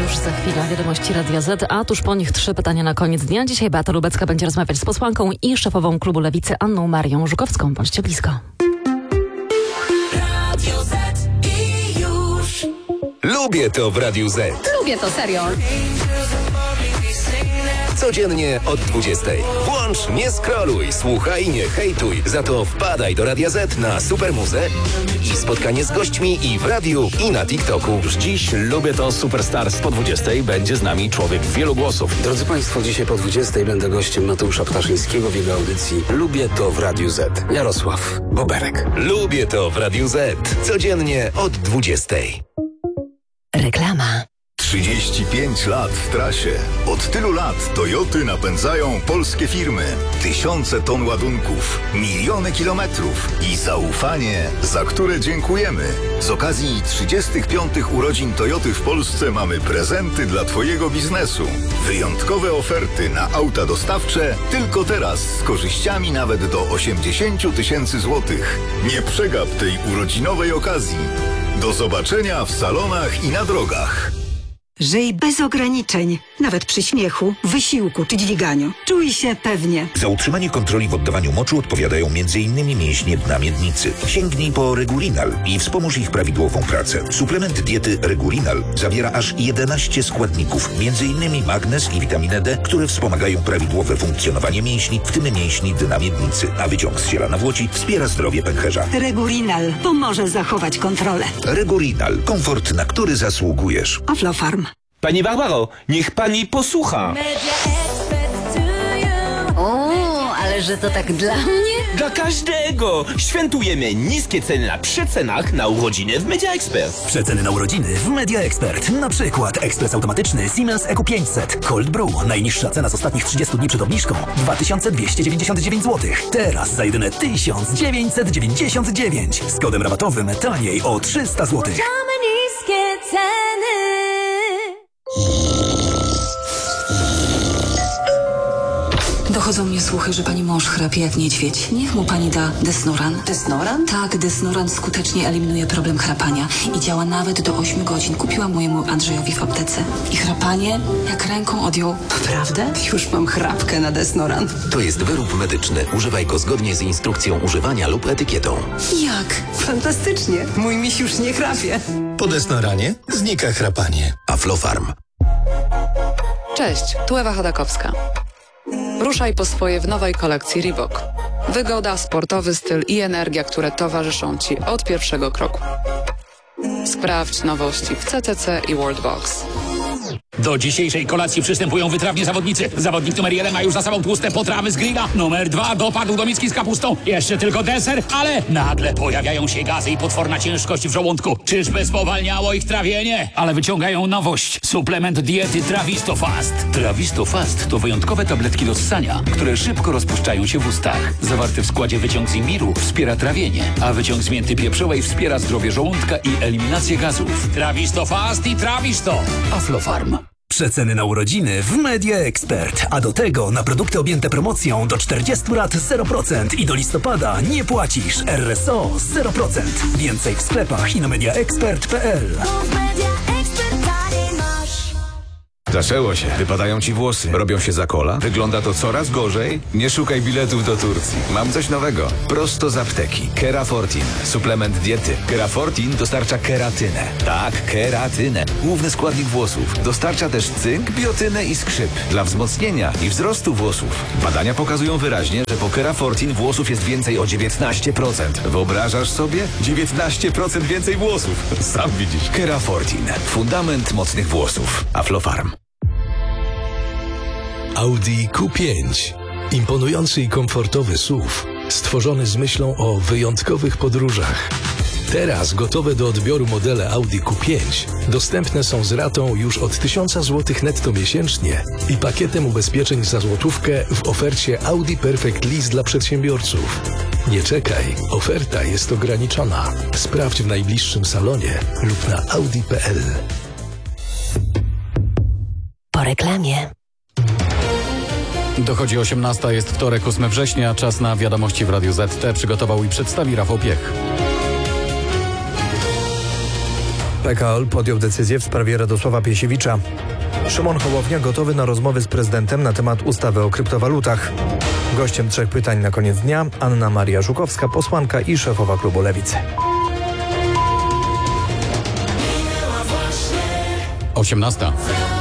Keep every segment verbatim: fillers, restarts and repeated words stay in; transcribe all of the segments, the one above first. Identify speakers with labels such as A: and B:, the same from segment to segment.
A: Już za chwilę wiadomości Radia Z, a tuż po nich trzy pytania na koniec dnia. Dzisiaj Beata Lubecka będzie rozmawiać z posłanką i szefową klubu Lewicy Anną Marią Żukowską. Bądźcie blisko.
B: Radio Z i już.
C: Lubię to w Radiu Z.
A: Lubię to, serio.
C: Codziennie od dwudziestej. Włącz, nie scrolluj, słuchaj, nie hejtuj. Za to wpadaj do Radia Z na Supermuzę i spotkanie z gośćmi i w radiu, i na TikToku.
D: Już dziś Lubię to Superstars po dwudziestej. Będzie z nami człowiek wielu głosów.
E: Drodzy Państwo, dzisiaj po dwudziestej będę gościem Mateusza Ptaszyńskiego w jego audycji Lubię to w Radiu Z. Jarosław Boberek.
C: Lubię to w Radiu Z. Codziennie od dwudziestej.
A: Reklama.
F: trzydzieści pięć lat w trasie. Od tylu lat Toyoty napędzają polskie firmy. Tysiące ton ładunków, miliony kilometrów i zaufanie, za które dziękujemy. Z okazji trzydziestych piątych urodzin Toyoty w Polsce mamy prezenty dla Twojego biznesu. Wyjątkowe oferty na auta dostawcze tylko teraz z korzyściami nawet do osiemdziesiąt tysięcy złotych. Nie przegap tej urodzinowej okazji. Do zobaczenia w salonach i na drogach.
G: Żyj bez ograniczeń, nawet przy śmiechu, wysiłku czy dźwiganiu. Czuj się pewnie.
H: Za utrzymanie kontroli w oddawaniu moczu odpowiadają między innymi mięśnie dna miednicy. Sięgnij po Regulinal i wspomóż ich prawidłową pracę. Suplement diety Regulinal zawiera aż jedenaście składników, między innymi magnez i witaminę D, które wspomagają prawidłowe funkcjonowanie mięśni, w tym mięśni dna miednicy, a wyciąg z ciela nawłoci wspiera zdrowie pęcherza.
G: Regulinal pomoże zachować kontrolę.
H: Regulinal. Komfort, na który zasługujesz.
G: Aflofarm.
D: Pani Barbaro, niech pani posłucha.
A: O, ale że to tak dla mnie?
D: Dla każdego. Świętujemy niskie ceny na przecenach na urodziny w Media Expert.
I: Przeceny na urodziny w Media Expert. Na przykład ekspres automatyczny Siemens E Q pięćset Cold Brew. Najniższa cena z ostatnich trzydziestu dni przed obniżką dwa tysiące dwieście dziewięćdziesiąt dziewięć złotych. Teraz za jedyne tysiąc dziewięćset dziewięćdziesiąt dziewięć. Z kodem rabatowym taniej o trzysta złotych.
B: Niskie ceny.
J: Dochodzą mnie słuchy, że pani mąż chrapie jak niedźwiedź. Niech mu pani da Desnoran.
G: Desnoran?
J: Tak, Desnoran skutecznie eliminuje problem chrapania i działa nawet do ośmiu godzin. Kupiłam mojemu Andrzejowi w aptece. I chrapanie jak ręką odjął.
G: Naprawdę? Już mam chrapkę na Desnoran.
C: To jest wyrób medyczny. Używaj go zgodnie z instrukcją używania lub etykietą.
J: Jak?
G: Fantastycznie. Mój miś już nie chrapie.
I: Po Desnoranie znika chrapanie.
C: Aflofarm.
K: Cześć, tu Ewa Chodakowska. Ruszaj po swoje w nowej kolekcji Reebok. Wygoda, sportowy styl i energia, które towarzyszą Ci od pierwszego kroku. Sprawdź nowości w C C C i Worldbox.
L: Do dzisiejszej kolacji przystępują wytrawni zawodnicy. Zawodnik numer jeden ma już za sobą tłuste potrawy z grilla. Numer dwa dopadł do miski z kapustą. Jeszcze tylko deser, ale nagle pojawiają się gazy i potworna ciężkość w żołądku. Czyżby spowalniało ich trawienie? Ale wyciągają nowość. Suplement diety Trawisto Fast. Trawisto Fast to wyjątkowe tabletki do ssania, które szybko rozpuszczają się w ustach. Zawarty w składzie wyciąg z imbiru wspiera trawienie, a wyciąg z mięty pieprzowej wspiera zdrowie żołądka i eliminację gazów. Trawisto Fast i Trawisto. Aflofarm.
I: Przeceny na urodziny w Media Expert. A do tego na produkty objęte promocją do czterdziestu lat zero procent i do listopada nie płacisz. R S O zero procent. Więcej w sklepach i na mediaexpert kropka p l.
M: Zaczęło się. Wypadają ci włosy. Robią się za kola. Wygląda to coraz gorzej. Nie szukaj biletów do Turcji. Mam coś nowego. Prosto z apteki. Kerafortin. Suplement diety. Kerafortin dostarcza keratynę. Tak, keratynę. Główny składnik włosów. Dostarcza też cynk, biotynę i skrzyp. Dla wzmocnienia i wzrostu włosów. Badania pokazują wyraźnie, że po Kerafortin włosów jest więcej o dziewiętnaście procent. Wyobrażasz sobie? dziewiętnaście procent więcej włosów. Sam widzisz. Kerafortin. Fundament mocnych włosów. Aflofarm.
N: Audi Q pięć. Imponujący i komfortowy S U V, stworzony z myślą o wyjątkowych podróżach. Teraz gotowe do odbioru modele Audi Q pięć dostępne są z ratą już od tysiąca złotych netto miesięcznie i pakietem ubezpieczeń za złotówkę w ofercie Audi Perfect Lease dla przedsiębiorców. Nie czekaj, oferta jest ograniczona. Sprawdź w najbliższym salonie lub na audi kropka p l.
A: Po reklamie.
O: Dochodzi osiemnasta, jest wtorek, ósmego września, czas na wiadomości w Radiu Z T. Przygotował i przedstawi Rafał Piech.
P: P K O podjął decyzję w sprawie Radosława Piesiewicza. Szymon Hołownia gotowy na rozmowy z prezydentem na temat ustawy o kryptowalutach. Gościem trzech pytań na koniec dnia Anna Maria Żukowska, posłanka i szefowa klubu Lewicy.
O: osiemnasta.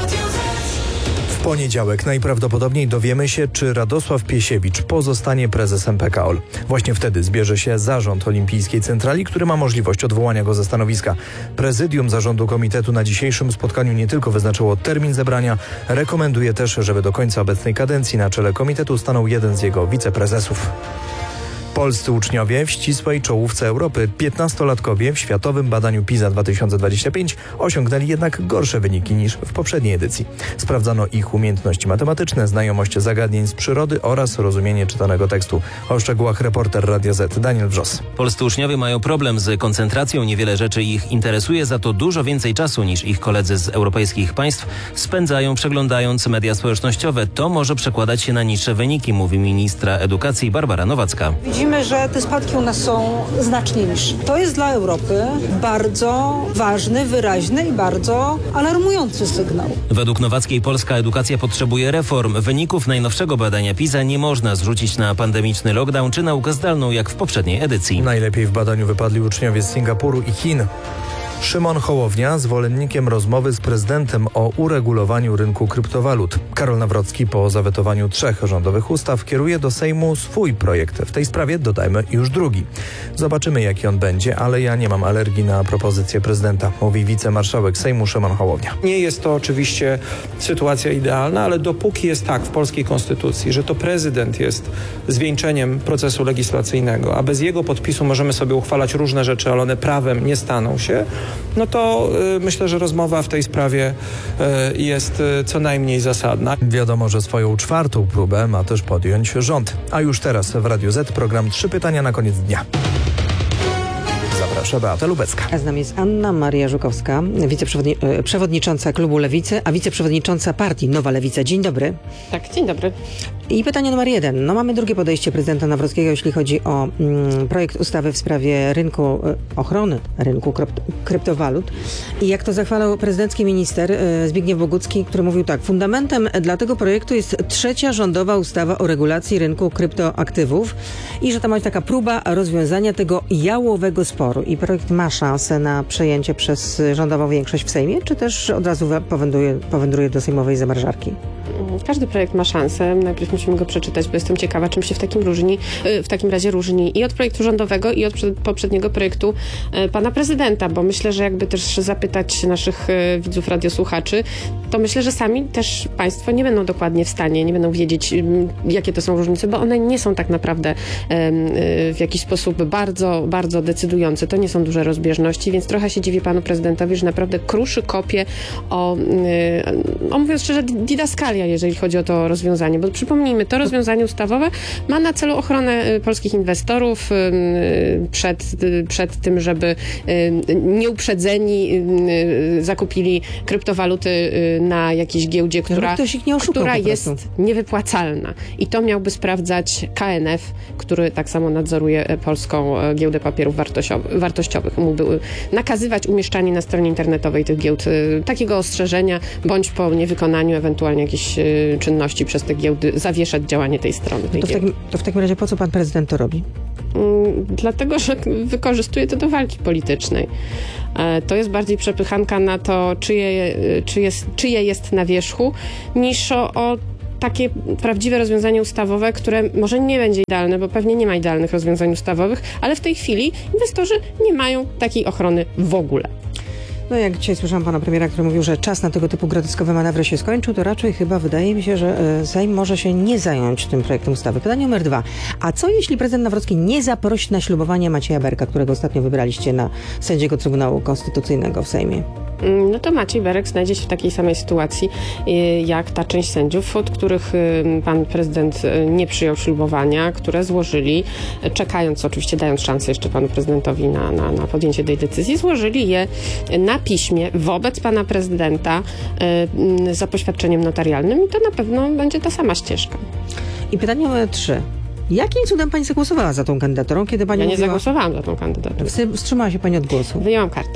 P: W poniedziałek najprawdopodobniej dowiemy się, czy Radosław Piesiewicz pozostanie prezesem P K O. Właśnie wtedy zbierze się zarząd Olimpijskiej Centrali, który ma możliwość odwołania go ze stanowiska. Prezydium zarządu komitetu na dzisiejszym spotkaniu nie tylko wyznaczyło termin zebrania, rekomenduje też, żeby do końca obecnej kadencji na czele komitetu stanął jeden z jego wiceprezesów. Polscy uczniowie w ścisłej czołówce Europy, piętnastolatkowie w światowym badaniu PISA dwa tysiące dwadzieścia pięć osiągnęli jednak gorsze wyniki niż w poprzedniej edycji. Sprawdzano ich umiejętności matematyczne, znajomość zagadnień z przyrody oraz rozumienie czytanego tekstu. O szczegółach reporter Radia Z Daniel Wrzos.
Q: Polscy uczniowie mają problem z koncentracją, niewiele rzeczy ich interesuje, za to dużo więcej czasu niż ich koledzy z europejskich państw spędzają przeglądając media społecznościowe. To może przekładać się na niższe wyniki, mówi ministra edukacji Barbara Nowacka.
R: Widzimy, że te spadki u nas są znacznie niższe. To jest dla Europy bardzo ważny, wyraźny i bardzo alarmujący sygnał.
Q: Według Nowackiej polska edukacja potrzebuje reform. Wyników najnowszego badania PISA nie można zrzucić na pandemiczny lockdown czy naukę zdalną jak w poprzedniej edycji.
P: Najlepiej w badaniu wypadli uczniowie z Singapuru i Chin. Szymon Hołownia zwolennikiem rozmowy z prezydentem o uregulowaniu rynku kryptowalut. Karol Nawrocki po zawetowaniu trzech rządowych ustaw kieruje do Sejmu swój projekt. W tej sprawie dodajmy już drugi. Zobaczymy, jaki on będzie, ale ja nie mam alergii na propozycję prezydenta, mówi wicemarszałek Sejmu Szymon Hołownia.
S: Nie jest to oczywiście sytuacja idealna, ale dopóki jest tak w polskiej konstytucji, że to prezydent jest zwieńczeniem procesu legislacyjnego, a bez jego podpisu możemy sobie uchwalać różne rzeczy, ale one prawem nie staną się, no to y, myślę, że rozmowa w tej sprawie y, jest y, co najmniej zasadna.
P: Wiadomo, że swoją czwartą próbę ma też podjąć rząd. A już teraz w Radiu Z program Trzy pytania na koniec dnia. Zaprasza Beata Lubecka.
T: A z nami jest Anna Maria Żukowska, wiceprzewodnicząca klubu Lewicy, a wiceprzewodnicząca partii Nowa Lewica. Dzień dobry.
U: Tak, dzień dobry.
T: I pytanie numer jeden. No mamy drugie podejście prezydenta Nawrockiego, jeśli chodzi o mm, projekt ustawy w sprawie rynku, ochrony rynku krypt, kryptowalut. I jak to zachwalał prezydencki minister y, Zbigniew Bogucki, który mówił tak: fundamentem dla tego projektu jest trzecia rządowa ustawa o regulacji rynku kryptoaktywów i że to ma być taka próba rozwiązania tego jałowego sporu. I projekt ma szansę na przejęcie przez rządową większość w Sejmie, czy też od razu powędruje, powędruje do sejmowej zamrażarki?
U: Każdy projekt ma szansę. Najpierw musimy go przeczytać, bo jestem ciekawa, czym się w takim, różni, w takim razie różni i od projektu rządowego, i od poprzedniego projektu pana prezydenta, bo myślę, że jakby też zapytać naszych widzów, radiosłuchaczy, to myślę, że sami też państwo nie będą dokładnie w stanie, nie będą wiedzieć, jakie to są różnice, bo one nie są tak naprawdę w jakiś sposób bardzo, bardzo decydujące. To nie są duże rozbieżności, więc trochę się dziwię panu prezydentowi, że naprawdę kruszy kopie o, o mówiąc szczerze, didaskalia, jeżeli chodzi o to rozwiązanie, bo przypomnijmy, to rozwiązanie ustawowe ma na celu ochronę polskich inwestorów przed, przed tym, żeby nieuprzedzeni zakupili kryptowaluty na jakiejś giełdzie, która, która jest niewypłacalna. I to miałby sprawdzać K N F, który tak samo nadzoruje polską giełdę papierów wartościowych. Mógłby nakazywać umieszczanie na stronie internetowej tych giełd takiego ostrzeżenia, bądź po niewykonaniu ewentualnie jakichś czynności przez te giełdy zawieszać działanie tej strony. Tej
T: to, w takim, to w takim razie po co pan prezydent to robi?
U: Mm, dlatego, że wykorzystuje to do walki politycznej. E, to jest bardziej przepychanka na to, czyje, czy jest, czyje jest na wierzchu, niż o, o takie prawdziwe rozwiązanie ustawowe, które może nie będzie idealne, bo pewnie nie ma idealnych rozwiązań ustawowych, ale w tej chwili inwestorzy nie mają takiej ochrony w ogóle.
T: No jak dzisiaj słyszałam pana premiera, który mówił, że czas na tego typu groteskowe manewry się skończył, to raczej chyba wydaje mi się, że Sejm może się nie zająć tym projektem ustawy. Pytanie numer dwa. A co jeśli prezydent Nawrocki nie zaprosi na ślubowanie Macieja Berka, którego ostatnio wybraliście na sędziego Trybunału Konstytucyjnego w Sejmie?
U: No to Maciej Berek znajdzie się w takiej samej sytuacji jak ta część sędziów, od których pan prezydent nie przyjął ślubowania, które złożyli, czekając, oczywiście dając szansę jeszcze panu prezydentowi na, na, na podjęcie tej decyzji, złożyli je na piśmie wobec pana prezydenta y, za poświadczeniem notarialnym i to na pewno będzie ta sama ścieżka.
T: I pytanie numer trzy. Jakim cudem pani zagłosowała za tą kandydaturą, kiedy pani
U: Ja nie
T: mówiła...
U: zagłosowałam za tą kandydaturą.
T: Wstrzymała się pani od głosu.
U: Wyjęłam kartę.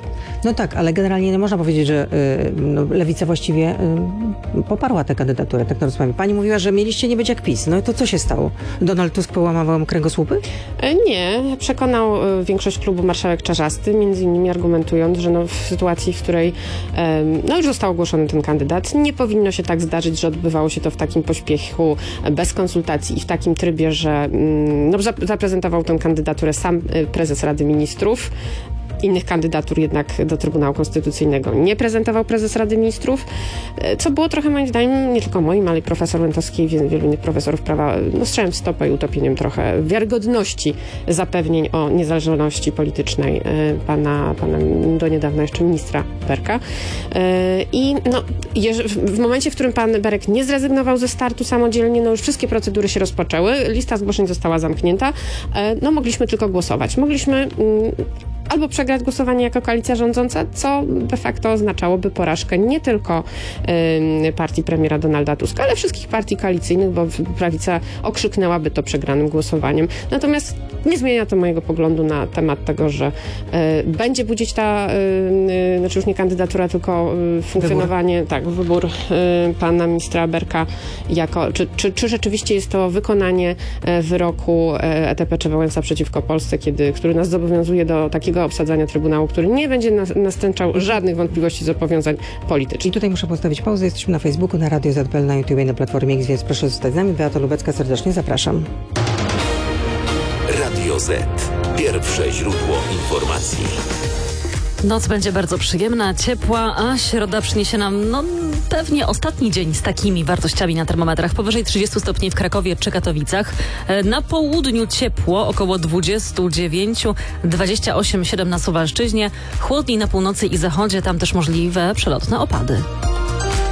T: No tak, ale generalnie nie można powiedzieć, że y, no, Lewica właściwie y, poparła tę kandydaturę, tak to rozmawiam. Pani mówiła, że mieliście nie być jak PiS. No to co się stało? Donald Tusk połamał wam kręgosłupy?
U: Nie. Przekonał większość klubu marszałek Czarzasty, między innymi argumentując, że no, w sytuacji, w której no, już został ogłoszony ten kandydat, nie powinno się tak zdarzyć, że odbywało się to w takim pośpiechu, bez konsultacji i w takim trybie, że no, zaprezentował tę kandydaturę sam prezes Rady Ministrów. Innych kandydatur jednak do Trybunału Konstytucyjnego nie prezentował prezes Rady Ministrów, co było trochę moim zdaniem, nie tylko moim, ale i profesor Łętowskiej i wielu innych profesorów prawa, no strzałem w stopę i utopieniem trochę wiarygodności zapewnień o niezależności politycznej pana, pana do niedawna jeszcze ministra Berka. I no, w momencie, w którym pan Berek nie zrezygnował ze startu samodzielnie, no już wszystkie procedury się rozpoczęły, lista zgłoszeń została zamknięta, no mogliśmy tylko głosować. Mogliśmy albo przegrać głosowanie jako koalicja rządząca, co de facto oznaczałoby porażkę nie tylko y, partii premiera Donalda Tuska, ale wszystkich partii koalicyjnych, bo prawica okrzyknęłaby to przegranym głosowaniem. Natomiast nie zmienia to mojego poglądu na temat tego, że y, będzie budzić ta, y, y, znaczy już nie kandydatura, tylko y, funkcjonowanie, wybór. tak, wybór y, pana ministra Berka jako, czy, czy, czy rzeczywiście jest to wykonanie y, wyroku y, E T P czy Wałęsa przeciwko Polsce, kiedy, który nas zobowiązuje do takiego obsadzania Trybunału, który nie będzie nas, nastręczał żadnych wątpliwości zobowiązań politycznych.
T: I tutaj muszę postawić pauzę. Jesteśmy na Facebooku, na Radio Z P L, na YouTube i na Platformie X, więc proszę zostać z nami. Beata Lubecka, serdecznie zapraszam.
C: Radio Z. Pierwsze źródło informacji.
A: Noc będzie bardzo przyjemna, ciepła, a środa przyniesie nam, no pewnie ostatni dzień z takimi wartościami na termometrach. Powyżej trzydziestu stopni w Krakowie czy Katowicach. Na południu ciepło, około dwadzieścia dziewięć, dwadzieścia osiem przecinek siedem na Suwalszczyźnie. Chłodniej na północy i zachodzie, tam też możliwe przelotne opady.